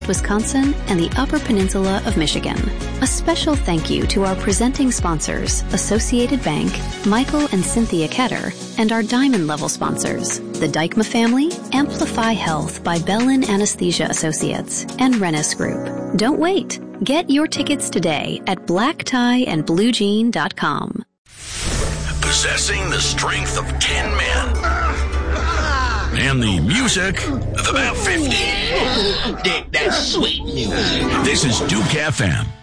Wisconsin, and the Upper Peninsula of Michigan. A special thank you to our presenting sponsors, Associated Bank, Michael and Cynthia Ketter, and our Diamond Level sponsors, the Dykma family, Amplify Health by Bellin Anesthesia Associates, and Rennis Group. Don't wait. Get your tickets today at blacktieandbluejean.com. Possessing the strength of 10 men. And the music of about 50. Dick, that's sweet music. This is Duke FM.